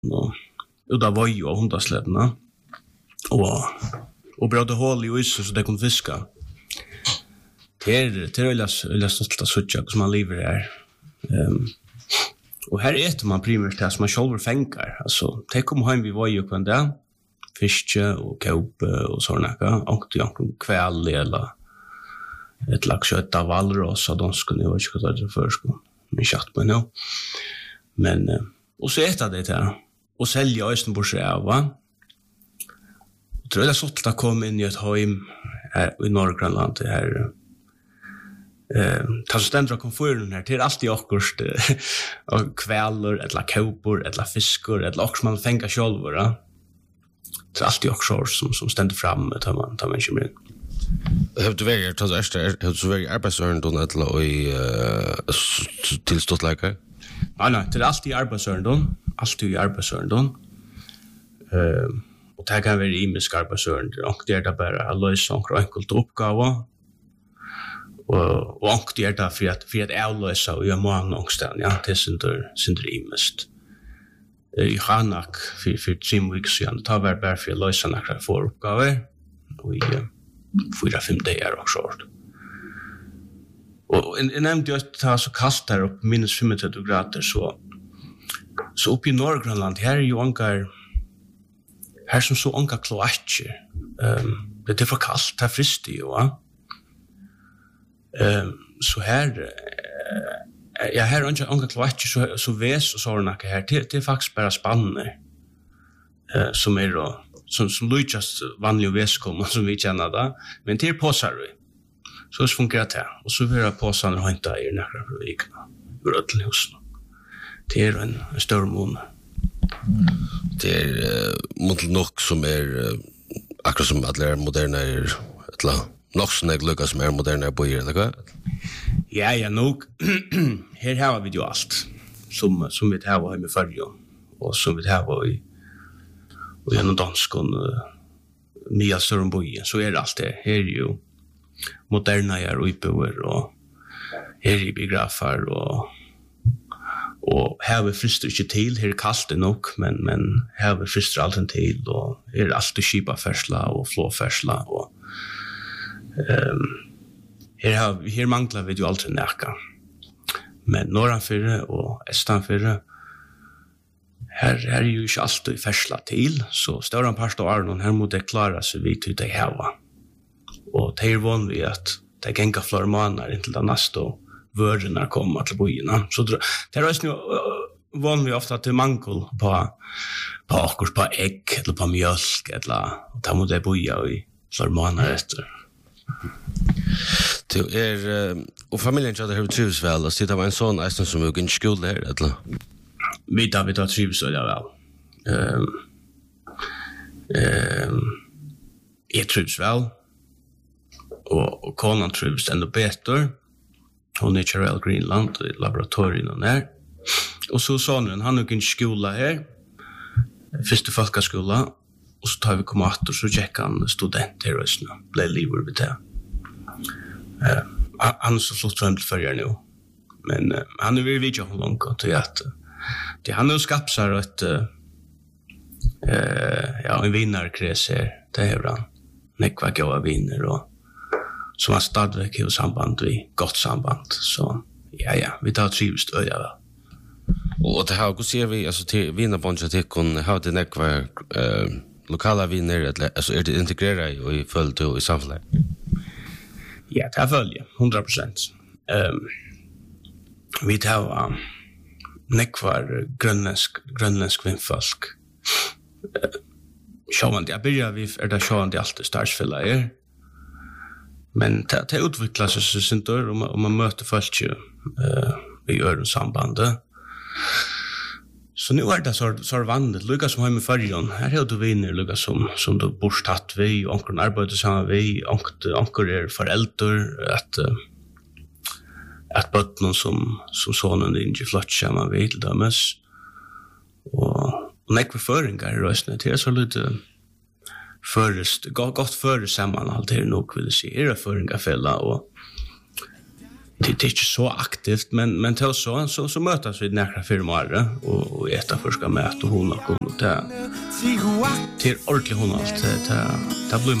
och utav voj och hundaslädena och bröt hål i isen så det kunde fiska. Det är stolt att sucha som man lever här. Och här äter man primärt det som man själv fänkar. Alltså, det kommer hem vid voj och på en dag. Fiske och kaupe och sådana. Och det är kväll eller ett lags kött av valros och de skulle ju inte ta det för sko. Men chatt på nu. Men och så äta det här och sälja Östenborgsräv, va? Jag tror det är så att komma in i ett hem här i Norrgrönland det här tar ständra komforten här till alltid akkurst och kvällar eller kaupor eller fiskor eller också man fänga själva, va? Det är alltid också som ständer fram tar man kommer in. Har du varit arbetsörenden eller i tillståndsläkare? Nej, det är alltid arbetsörenden. Och det kan vara imisk arbetsörenden. Och det är det bara att lösa en enkelt uppgave. Och det är det för att avlösa och göra många någonstans. Ja, det är synder imiskt. I Hanak för 3 veckor sedan. Det var bara för att lösa några få uppgaver. Och i 4-5 dagar och sånt. Och jag nämnde att det var så kallt här upp minus 35 grader så uppe i Norrgrönland här är ju här som så anka kloacher. Det är för kallt, det är frist ju, va? Så här här är anka kloacher så väs och sådana här det är faktiskt bara spanner som är då som lyckas vanliga väskomma som vi känner det, men det är påsar vi. Så fungerar det. Och så vill jag påsarna och inte i några vikna. Brötlhusen. Det är en större mån. Det är mot nog som är akkurat som att lära moderna är eller nog som är lyckas som är moderna bojer, eller vad? Ja, nog. Här har vi ju allt. Som vi har hemma i Färjön. Och som vi har i genom danskon Mia Sörenboje. Så är det allt det. Här är ju moderna och uppöver och här är biografer och här vi frister inte till. Här är kallt nog, men här vi frister alltid till och här är alltid skipafärsla och flåfärsla och här manglar vi ju alltid näka. Men norranfyrre och estanfyrre här är ju inte alltid färsla till, så större part av Arnon här måste klara sig vid till det här. Och det är vanligt att det kan gå flera månader intill det nästa vörderna kommer till bojarna. Så det är nu vanligt ofta att det är mangel på ägg eller på mjölk eller det måste boja i flera månader efter. Det är och familjen så det trivs väl och sitta var en sån nästan som vi kan skola här eller vi tar trivs så väl. Jag trivs väl och konan trivs ändå bättre. Hon är Charel Greenland i laboratorien och där. Och så sonen han gick i skola här. Första folkskola och så tar vi kommator så checkar han studenter och så blir livet vid det. Han är så flott fram till förr nu. Men han är väldigt vidare långt till att det han nu skapsar ett en vinnarkrets här. Det är han. Nekva gåa vinner och som har stadigvæk i samband vi gott samband. Så ja, vi tar trivst öja väl. Och det här, hur ser vi, alltså till vinnarbåndsatikon, har det nekva lokala vinner, eller alltså är det integrerat i följd och i samfunnet? Ja, det är följe, 100%. Vi tar nekvar grönländsk vinnfolk. Sjåvande, jag börjar vi är det sjåvande alltid starsfälla men det utvecklar sig så syntor och man möter folk i öronsambandet. Så nu är det så vanligt, lika som hemma i Färjön. Här har du vinner, lika som du borstatt vi, och onkeln arbetar samman vi, onkel är föräldrar, att bötnen som sonen inte flott samman vi till dömes. Och nekva föringar i röstene, det är så lite gott före sammanhåll det nog vill se era föringafälla och det är inte så aktivt, men till så mötas vi några firmare och äta förska mat och hon och det är ordentligt hon allt det blir